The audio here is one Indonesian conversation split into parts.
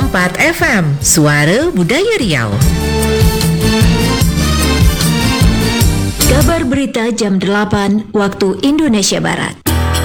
101,4 FM, Suara Budaya Riau. Kabar berita jam 8 waktu Indonesia Barat.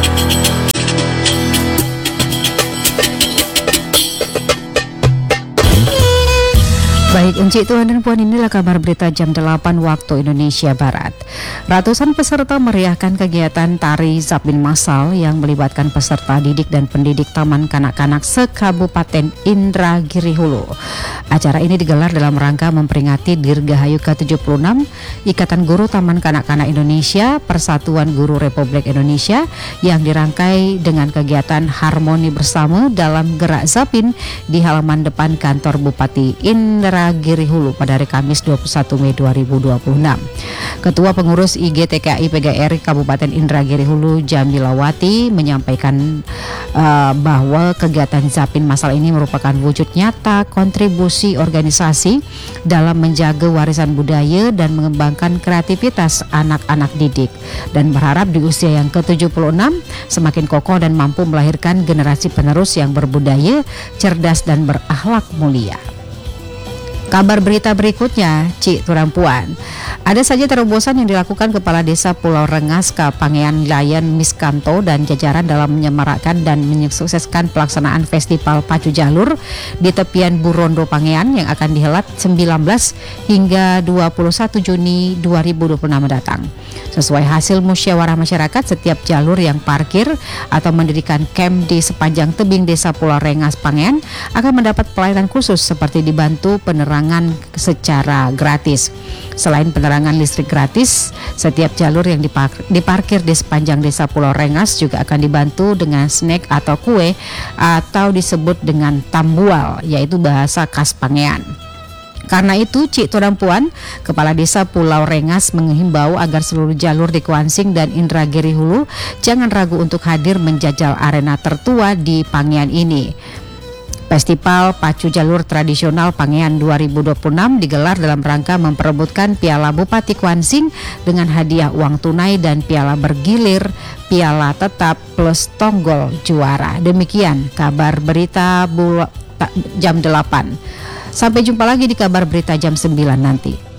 Baik, Encik, Tuan dan Puan, inilah kabar berita jam 8 waktu Indonesia Barat. Ratusan peserta meriahkan kegiatan tari Zapin massal yang melibatkan peserta didik dan pendidik Taman Kanak-kanak se-Kabupaten Indragiri Hulu. Acara ini digelar dalam rangka memperingati Dirgahayu ke-76 Ikatan Guru Taman Kanak-kanak Indonesia Persatuan Guru Republik Indonesia yang dirangkai dengan kegiatan harmoni bersama dalam gerak Zapin di halaman depan kantor Bupati Indragiri Hulu pada hari Kamis 21 Mei 2026. Ketua Pengurus IGTKI PGRI Kabupaten Indragiri Hulu Jamilawati menyampaikan bahwa kegiatan Zapin massal ini merupakan wujud nyata kontribusi organisasi dalam menjaga warisan budaya dan mengembangkan kreativitas anak-anak didik, dan berharap di usia yang ke-76 semakin kokoh dan mampu melahirkan generasi penerus yang berbudaya, cerdas dan berakhlak mulia. Kabar berita berikutnya, Cik Tuan Puan. Ada saja terobosan yang dilakukan Kepala Desa Pulau Rengas Kapangean Layan Miskanto dan jajaran dalam menyemarakkan dan mensukseskan pelaksanaan Festival Pacu Jalur di tepian Burondo Pangean yang akan dihelat 19 hingga 21 Juni 2026 mendatang. Sesuai hasil musyawarah masyarakat, setiap jalur yang parkir atau mendirikan camp di sepanjang tebing Desa Pulau Rengas Pangean akan mendapat pelayanan khusus seperti dibantu penerangan secara gratis. Selain penerangan listrik gratis, setiap jalur yang diparkir di sepanjang Desa Pulau Rengas juga akan dibantu dengan snack atau kue atau disebut dengan tambual, yaitu bahasa khas Pangean. Karena itu, Cik Tuan Puan, Kepala Desa Pulau Rengas menghimbau agar seluruh jalur di Kuansing dan Indragiri Hulu jangan ragu untuk hadir menjajal arena tertua di Pangean ini. Festival Pacu Jalur Tradisional Pangean 2026 digelar dalam rangka memperebutkan Piala Bupati Kuansing dengan hadiah uang tunai dan piala bergilir, piala tetap plus tonggol juara. Demikian kabar berita jam 8. Sampai jumpa lagi di kabar berita jam 9 nanti.